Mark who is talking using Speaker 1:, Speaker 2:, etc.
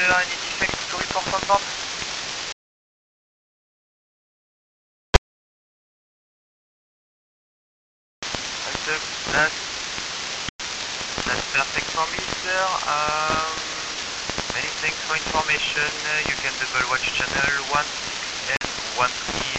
Speaker 1: any defects to report on board? That's perfect for me, sir. Many thanks for information. You can double watch channel 16 and 13.